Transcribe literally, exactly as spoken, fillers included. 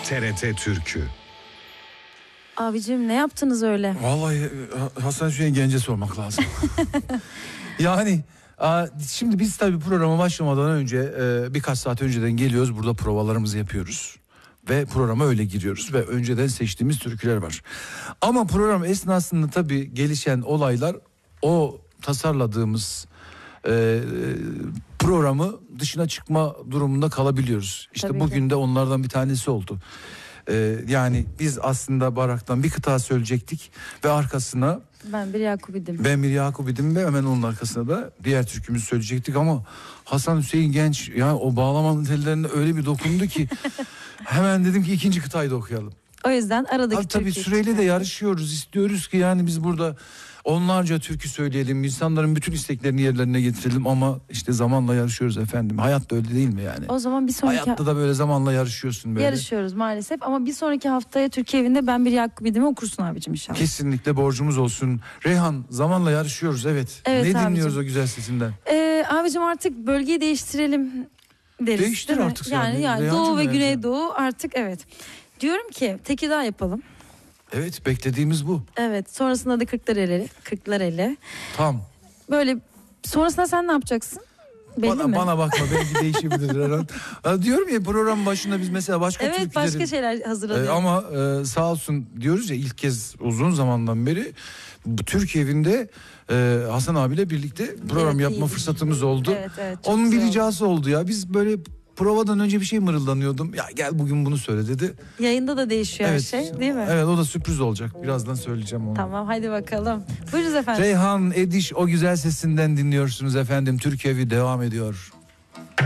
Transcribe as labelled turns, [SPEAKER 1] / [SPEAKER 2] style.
[SPEAKER 1] T R T Türkü.
[SPEAKER 2] Abicim ne yaptınız öyle?
[SPEAKER 3] Vallahi Hasan Hüseyin Genç'e sormak lazım. Yani şimdi biz tabii programa başlamadan önce birkaç saat önceden geliyoruz, burada provalarımızı yapıyoruz. Ve programa öyle giriyoruz ve önceden seçtiğimiz türküler var. Ama program esnasında tabii gelişen olaylar o tasarladığımız e, programı dışına çıkma durumunda kalabiliyoruz. İşte
[SPEAKER 2] Tabii
[SPEAKER 3] bugün
[SPEAKER 2] ki.
[SPEAKER 3] de onlardan bir tanesi oldu. E, yani biz aslında Barak'tan bir kıta söyleyecektik ve arkasına
[SPEAKER 2] Ben bir Yakubidim.
[SPEAKER 3] ben bir Yakubidim ve hemen onun arkasına da diğer türkümüzü söyleyecektik ama Hasan Hüseyin Genç yani o bağlama tellerine öyle bir dokundu ki hemen dedim ki ikinci kıtayı da okuyalım.
[SPEAKER 2] O yüzden aradaki
[SPEAKER 3] Abi, tabii
[SPEAKER 2] türküyü
[SPEAKER 3] süreyle de
[SPEAKER 2] çıkardık.
[SPEAKER 3] yarışıyoruz, istiyoruz ki yani biz burada onlarca türkü söyleyelim, insanların bütün isteklerini yerlerine getirelim ama işte zamanla yarışıyoruz efendim. Hayat da öyle değil mi yani?
[SPEAKER 2] O zaman bir sonraki
[SPEAKER 3] Hayatta da böyle zamanla yarışıyorsun böyle.
[SPEAKER 2] yarışıyoruz maalesef ama bir sonraki haftaya Türkiye evinde ben bir Yakubidim'i okursun abicim inşallah.
[SPEAKER 3] Kesinlikle borcumuz olsun. Reyhan, zamanla yarışıyoruz, evet.
[SPEAKER 2] Evet
[SPEAKER 3] ne
[SPEAKER 2] abicim.
[SPEAKER 3] dinliyoruz o güzel sesinden?
[SPEAKER 2] Ee, abicim artık bölgeyi değiştirelim deriz.
[SPEAKER 3] Değiştir
[SPEAKER 2] değil mi?
[SPEAKER 3] artık sen
[SPEAKER 2] Yani,
[SPEAKER 3] de.
[SPEAKER 2] yani
[SPEAKER 3] Reyhancığım
[SPEAKER 2] Doğu ve
[SPEAKER 3] bence.
[SPEAKER 2] Güneydoğu artık evet. Diyorum ki Tekirdağ yapalım.
[SPEAKER 3] Evet, beklediğimiz bu.
[SPEAKER 2] Evet, sonrasında da Kırklareli, Kırklareli.
[SPEAKER 3] Tam.
[SPEAKER 2] Böyle sonrasında sen ne yapacaksın? Belli
[SPEAKER 3] Bana,
[SPEAKER 2] mi?
[SPEAKER 3] bana bakma, belki değişebilir her an. Ya diyorum ya, program başında biz mesela başka
[SPEAKER 2] Evet,
[SPEAKER 3] türkülerin...
[SPEAKER 2] başka şeyler hazırladık.
[SPEAKER 3] Ee, ama e, sağ olsun diyoruz ya, ilk kez uzun zamandan beri bu Türk evinde e, Hasan abiyle birlikte program
[SPEAKER 2] Evet,
[SPEAKER 3] yapma
[SPEAKER 2] iyi.
[SPEAKER 3] fırsatımız oldu.
[SPEAKER 2] Evet, evet, çok
[SPEAKER 3] Onun bir
[SPEAKER 2] güzel oldu.
[SPEAKER 3] ricası oldu ya, biz böyle provadan önce bir şey mırıldanıyordum. Ya gel bugün bunu söyle dedi.
[SPEAKER 2] Yayında da değişiyor
[SPEAKER 3] Evet.
[SPEAKER 2] her şey değil mi?
[SPEAKER 3] Evet, o da sürpriz olacak. Birazdan söyleyeceğim onu.
[SPEAKER 2] Tamam, hadi bakalım. Buyurunuz efendim.
[SPEAKER 3] Reyhan Ediş, o güzel sesinden dinliyorsunuz efendim. Türk Evi devam ediyor.